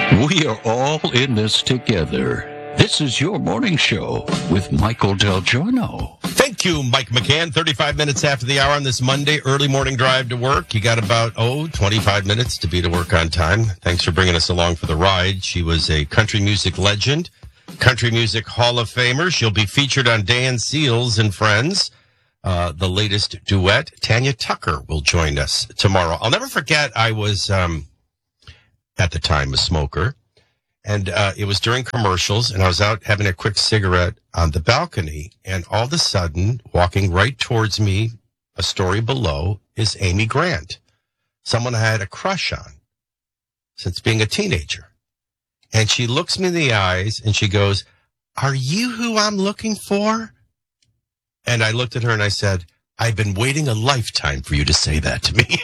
We are all in this together. This is your morning show with Michael Del Giorno. Thank you, Mike McCann. 35 minutes after the hour on this Monday, early morning drive to work. You got about, 25 minutes to be to work on time. Thanks for bringing us along for the ride. She was a country music legend, country music Hall of Famer. She'll be featured on Dan Seals and Friends. The latest duet, Tanya Tucker, will join us tomorrow. I'll never forget, I was, at the time, a smoker. And it was during commercials, and I was out having a quick cigarette on the balcony, and all of a sudden, walking right towards me, a story below, is Amy Grant, someone I had a crush on since being a teenager. And she looks me in the eyes, and she goes, "Are you who I'm looking for?" And I looked at her, and I said, "I've been waiting a lifetime for you to say that to me."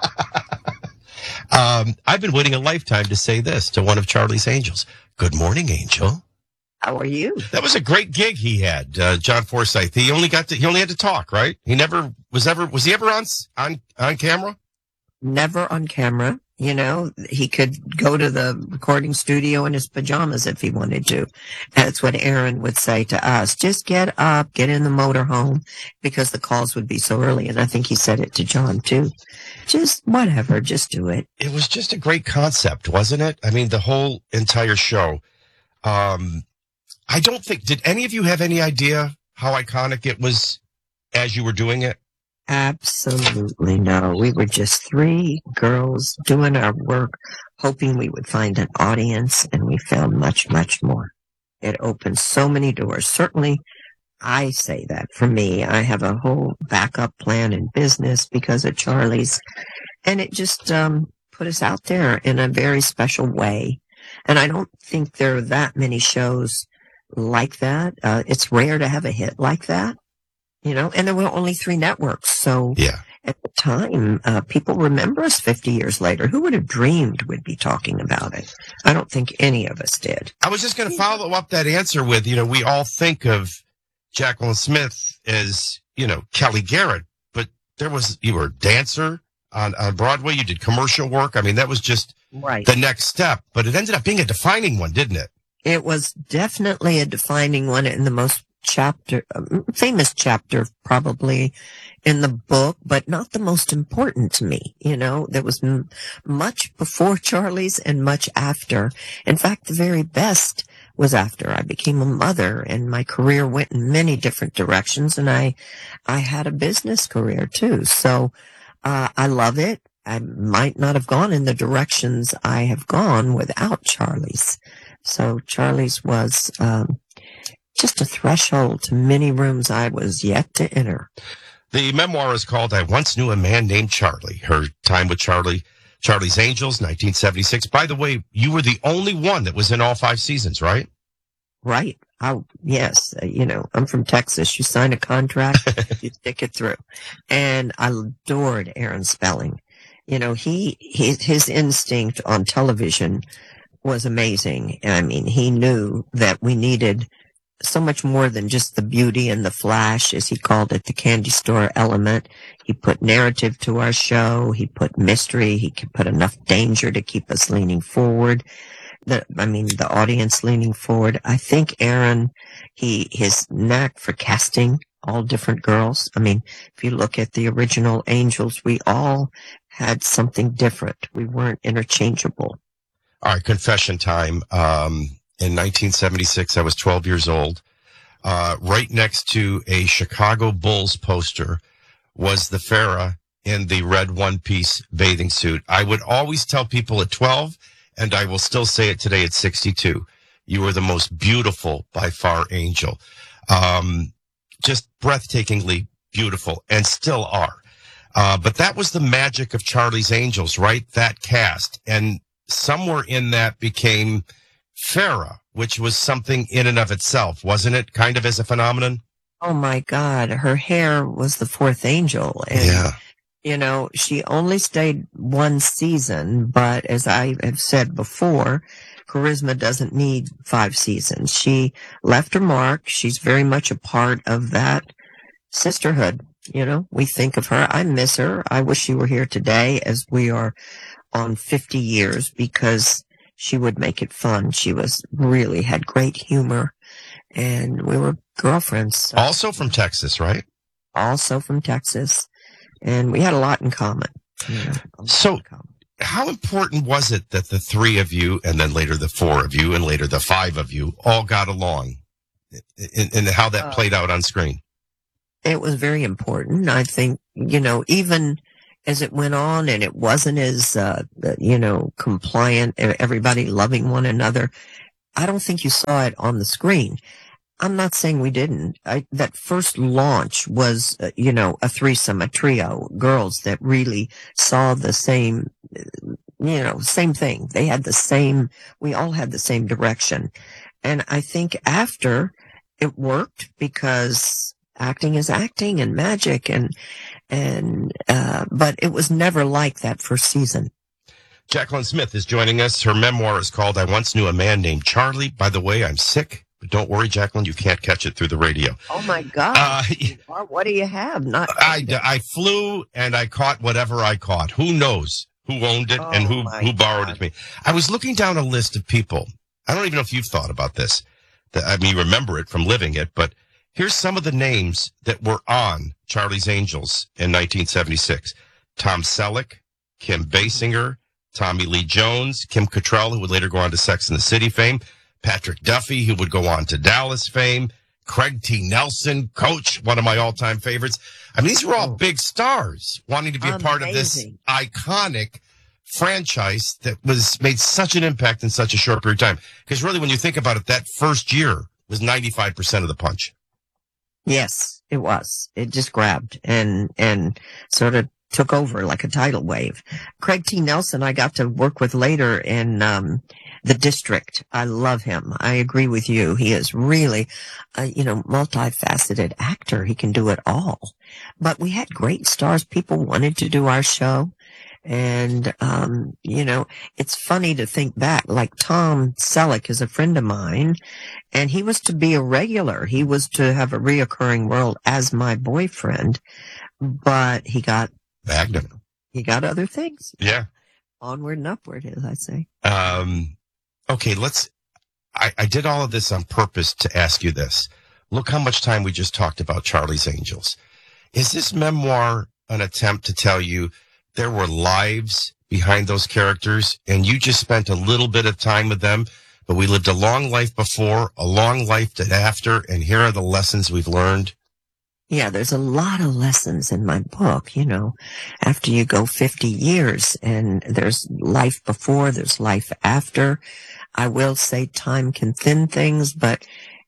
I've been waiting a lifetime to say this to one of Charlie's Angels. Good morning, Angel. How are you? That was a great gig he had, John Forsythe. He only had to talk, right? He never was he ever on camera? Never on camera. You know, he could go to the recording studio in his pajamas if he wanted to. That's what Aaron would say to us. Just get up, get in the motorhome, because the calls would be so early. And I think he said it to John, too. Just whatever, just do it. It was just a great concept, wasn't it? I mean, the whole entire show. I don't think, did any of you have any idea how iconic it was as you were doing it? Absolutely no. We were just three girls doing our work, hoping we would find an audience, and we found much, much more. It opened so many doors. Certainly, I say that for me. I have a whole backup plan in business because of Charlie's, and it just put us out there in a very special way. And I don't think there are that many shows like that. It's rare to have a hit like that. You know, and there were only 3 networks. So yeah. At the time, people remember us 50 years later. Who would have dreamed we'd be talking about it? I don't think any of us did. I was just going to follow up that answer with, we all think of Jacqueline Smith as, Kelly Garrett, but you were a dancer on Broadway. You did commercial work. I mean, that was just right. The next step, but it ended up being a defining one, didn't it? It was definitely a defining one in the most famous chapter probably in the book, but not the most important to me. There was much before Charlie's and much after. In fact, the very best was after I became a mother, and my career went in many different directions, and I had a business career too. So I love it. I might not have gone in the directions I have gone without Charlie's. So Charlie's was just a threshold to many rooms I was yet to enter. The memoir is called I Once Knew a Man Named Charlie. Her time with Charlie's Angels, 1976. By the way, you were the only one that was in all 5 seasons, right? Right. Yes. I'm from Texas. You sign a contract, you stick it through. And I adored Aaron Spelling. His instinct on television was amazing. I mean, he knew that we needed so much more than just the beauty and the flash, as he called it, the candy store element. He put narrative to our show. He put mystery. He could put enough danger to keep us leaning forward. The audience leaning forward. I think Aaron, his knack for casting all different girls. I mean, if you look at the original Angels, we all had something different. We weren't interchangeable. All right, confession time. In 1976, I was 12 years old. Right next to a Chicago Bulls poster was the Farrah in the red one-piece bathing suit. I would always tell people at 12, and I will still say it today at 62, you were the most beautiful, by far, Angel. Just breathtakingly beautiful, and still are. But that was the magic of Charlie's Angels, right? That cast. And somewhere in that became Farrah, which was something in and of itself, wasn't it? Kind of as a phenomenon? Oh, my God. Her hair was the 4th angel. And, she only stayed 1 season, but as I have said before, charisma doesn't need 5 seasons. She left her mark. She's very much a part of that sisterhood. We think of her. I miss her. I wish she were here today as we are on 50 years, because she would make it fun. She was really had great humor, and we were girlfriends. So. Also from Texas, right? Also from Texas, and we had a lot in common. So, how important was it that the three of you, and then later the four of you, and later the five of you, all got along, and how that played out on screen? It was very important. I think, even as it went on and it wasn't as, compliant, everybody loving one another, I don't think you saw it on the screen. I'm not saying we didn't. That first launch was, a threesome, a trio, girls that really saw the same, same thing. They had we all had the same direction. And I think after it worked because acting is acting and magic but it was never like that first season. Jaclyn Smith is joining us. Her memoir is called I Once Knew a Man Named Charlie. By the way, I'm sick, but don't worry, Jaclyn, you can't catch it through the radio. Oh my God. What do you have? I flew and I caught whatever I caught. Who knows who owned it and who borrowed it to me. I was looking down a list of people. I don't even know if you've thought about this. You remember it from living it, but here's some of the names that were on Charlie's Angels in 1976. Tom Selleck, Kim Basinger, Tommy Lee Jones, Kim Cattrall, who would later go on to Sex and the City fame, Patrick Duffy, who would go on to Dallas fame, Craig T. Nelson, Coach, one of my all-time favorites. I mean, these were all big stars wanting to be a part of this iconic franchise that made such an impact in such a short period of time. Because really, when you think about it, that first year was 95% of the punch. Yes, it was. It just grabbed and sort of took over like a tidal wave. Craig T. Nelson, I got to work with later in The District. I love him. I agree with you. He is really multifaceted actor. He can do it all. But we had great stars. People wanted to do our show. And, it's funny to think back, like Tom Selleck is a friend of mine, and he was to be a regular. He was to have a reoccurring role as my boyfriend, but he got Magnum. He got other things. Yeah. Onward and upward, as I say. Okay, I did all of this on purpose to ask you this. Look how much time we just talked about Charlie's Angels. Is this memoir an attempt to tell you there were lives behind those characters and you just spent a little bit of time with them, but we lived a long life before, a long life after, and here are the lessons we've learned? Yeah, there's a lot of lessons in my book, after you go 50 years and there's life before, there's life after. I will say time can thin things, but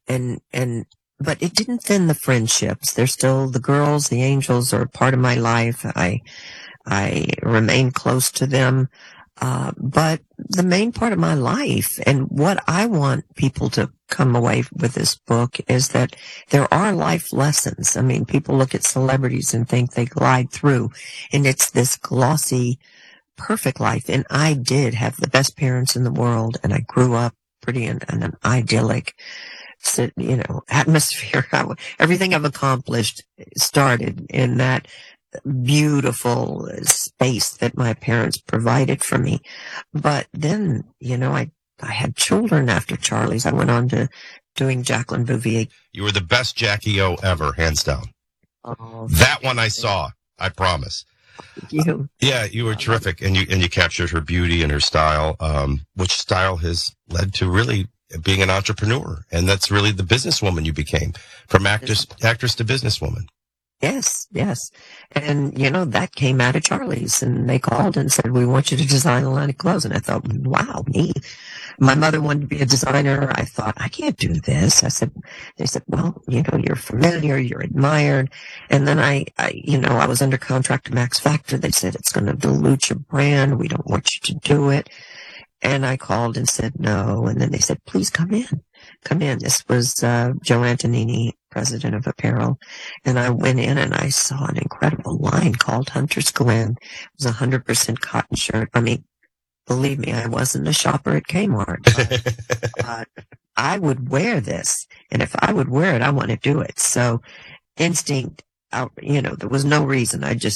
it didn't thin the friendships. They're still the girls, the angels are part of my life. I remain close to them. But the main part of my life and what I want people to come away with this book is that there are life lessons. I mean, people look at celebrities and think they glide through and it's this glossy, perfect life. And I did have the best parents in the world and I grew up pretty in an idyllic, atmosphere. Everything I've accomplished started in that beautiful space that my parents provided for me. But then, I had children after Charlie's. I went on to doing Jacqueline Bouvier. You were the best Jackie O ever, hands down. Oh, that one I saw, I promise. You. Yeah, you were terrific, and you captured her beauty and her style, which style has led to really being an entrepreneur, and that's really the businesswoman you became, from actress to businesswoman. Yes. And, that came out of Charlie's and they called and said, we want you to design a line of clothes. And I thought, wow, me. My mother wanted to be a designer. I thought, I can't do this. They said, well, you're familiar, you're admired. And then I was under contract to Max Factor. They said, it's going to dilute your brand. We don't want you to do it. And I called and said no. And then they said, please come in. This was Joe Antonini, president of apparel. And I went in and I saw an incredible line called Hunter's Glen. It was 100% cotton shirt. I mean, believe me, I wasn't a shopper at Kmart. But I would wear this. And if I would wear it, I want to do it. So instinct, there was no reason. I just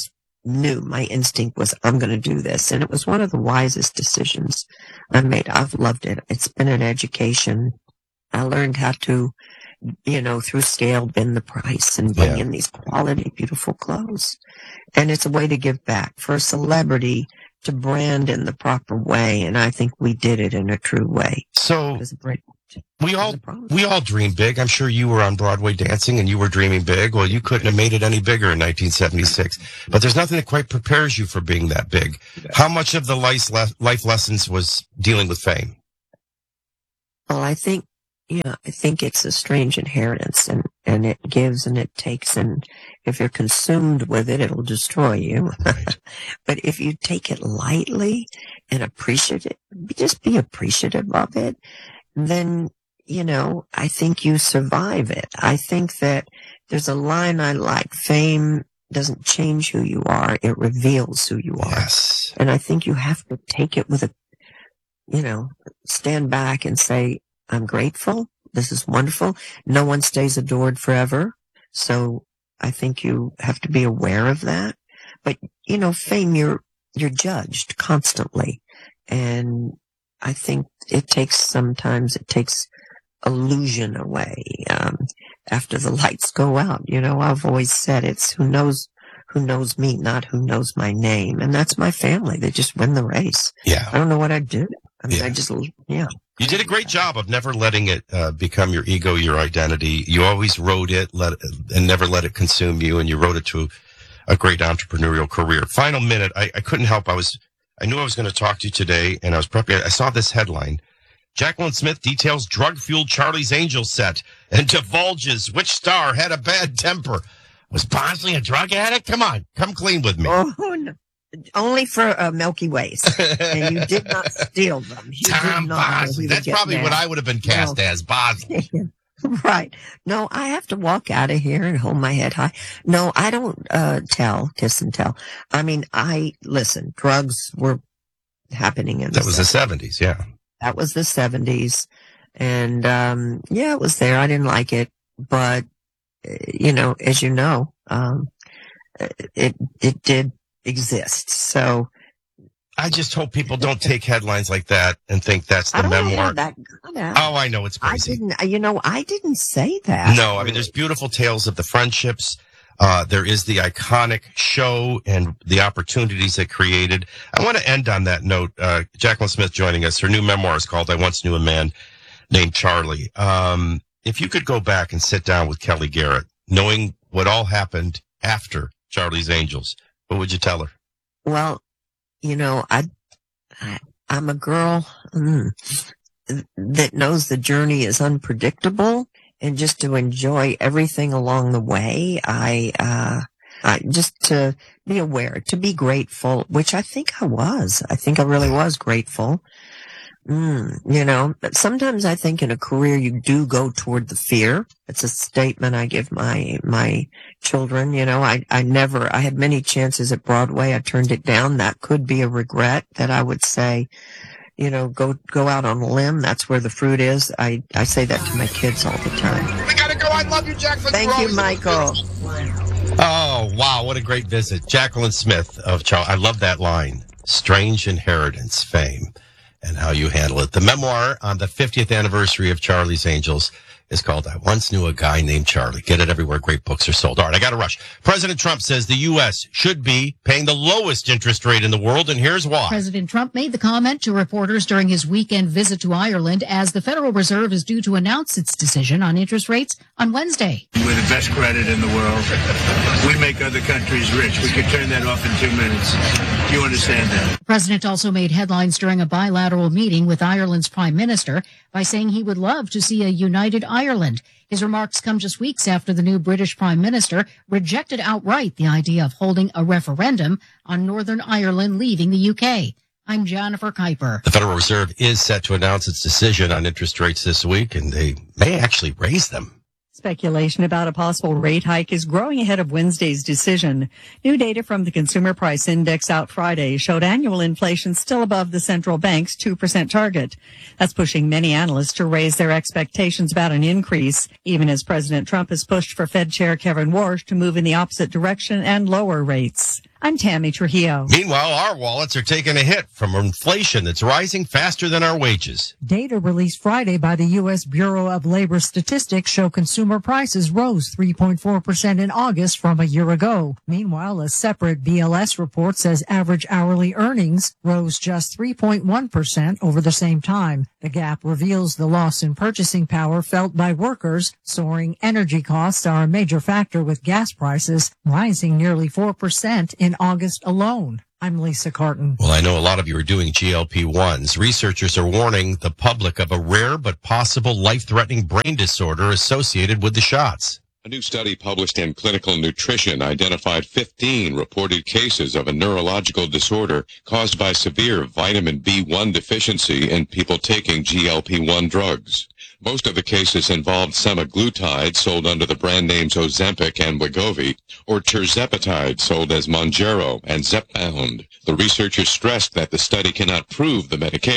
knew, my instinct was, I'm going to do this. And it was one of the wisest decisions I made. I've loved it. It's been an education. I learned how to, through scale, bend the price and bring in these quality, beautiful clothes. And it's a way to give back for a celebrity to brand in the proper way. And I think we did it in a true way. So we all dream big. I'm sure you were on Broadway dancing and you were dreaming big. Well, you couldn't have made it any bigger in 1976, but there's nothing that quite prepares you for being that big. How much of the life lessons was dealing with fame? Well, I think it's a strange inheritance, and it gives and it takes, and if you're consumed with it, it'll destroy you. Right. But if you take it lightly and just be appreciative of it, then, I think you survive it. I think that there's a line I like: fame doesn't change who you are, it reveals who you are. Yes. And I think you have to take it with stand back and say, I'm grateful. This is wonderful. No one stays adored forever. So I think you have to be aware of that. But, fame, you're judged constantly. And I think sometimes it takes illusion away. After the lights go out, I've always said it's who knows me, not who knows my name. And that's my family. They just win the race. Yeah. I don't know what I'd do. You did a great job of never letting it become your ego, your identity. You always wrote it, and never let it consume you, and you wrote it to a great entrepreneurial career. Final minute, I couldn't help. I knew I was going to talk to you today, and I was prepping. I saw this headline. Jaclyn Smith details drug-fueled Charlie's Angels set and divulges which star had a bad temper. Was Bosley a drug addict? Come on, come clean with me. Oh, no. Only for Milky Ways. And you did not steal them. Tom Bosley. That's probably what I would have been cast as, Bosley. Right. No, I have to walk out of here and hold my head high. No, I don't kiss and tell. I mean, listen, drugs were happening in the 70s. That was the 70s, yeah. That was the 70s. And, it was there. I didn't like it. But, as you know, it did exist. So I just hope people don't take headlines like that and think that's the memoir. Oh, I know, it's crazy. I didn't say that. No, I mean, there's beautiful tales of the friendships. There is the iconic show and the opportunities it created. I want to end on that note. Jaclyn Smith joining us. Her new memoir is called I Once Knew a Man Named Charlie. If you could go back and sit down with Kelly Garrett, knowing what all happened after Charlie's Angels, what would you tell her? Well, I'm a girl that knows the journey is unpredictable, and just to enjoy everything along the way. I just to be aware, to be grateful, which I think I was. I think I really was grateful. But sometimes I think in a career you do go toward the fear. It's a statement I give my children. I had many chances at Broadway. I turned it down. That could be a regret that I would say, go out on a limb. That's where the fruit is. I say that to my kids all the time. We gotta go. I love you, Jaclyn. Thank you, Michael. Oh, wow. What a great visit. Jaclyn Smith of Charlie. I love that line. Strange inheritance, fame, and how you handle it. The memoir on the 50th anniversary of Charlie's Angels is called I Once Knew a Guy Named Charlie. Get it everywhere great books are sold. All right, I got to rush. President Trump says the U.S. should be paying the lowest interest rate in the world, and here's why. President Trump made the comment to reporters during his weekend visit to Ireland as the Federal Reserve is due to announce its decision on interest rates on Wednesday. We're the best credit in the world. We make other countries rich. We could turn that off in 2 minutes. You understand that? The president also made headlines during a bilateral meeting with Ireland's prime minister by saying he would love to see a united Ireland. His remarks come just weeks after the new British prime minister rejected outright the idea of holding a referendum on Northern Ireland leaving the UK. I'm Jennifer Kuiper. The Federal Reserve is set to announce its decision on interest rates this week, and they may actually raise them. Speculation about a possible rate hike is growing ahead of Wednesday's decision. New data from the Consumer Price Index out Friday showed annual inflation still above the central bank's 2% target. That's pushing many analysts to raise their expectations about an increase, even as President Trump has pushed for Fed Chair Kevin Warsh to move in the opposite direction and lower rates. I'm Tammy Trujillo. Meanwhile, our wallets are taking a hit from inflation that's rising faster than our wages. Data released Friday by the U.S. Bureau of Labor Statistics show consumer prices rose 3.4% in August from a year ago. Meanwhile, a separate BLS report says average hourly earnings rose just 3.1% over the same time. The gap reveals the loss in purchasing power felt by workers. Soaring energy costs are a major factor, with gas prices rising nearly 4% in August alone. I'm Lisa Carton. Well, I know a lot of you are doing GLP-1s. Researchers are warning the public of a rare but possible life-threatening brain disorder associated with the shots. A new study published in Clinical Nutrition identified 15 reported cases of a neurological disorder caused by severe vitamin B1 deficiency in people taking GLP-1 drugs. Most of the cases involved semaglutide, sold under the brand names Ozempic and Wegovy, or tirzepatide, sold as Mounjaro and Zepbound. The researchers stressed that the study cannot prove the medication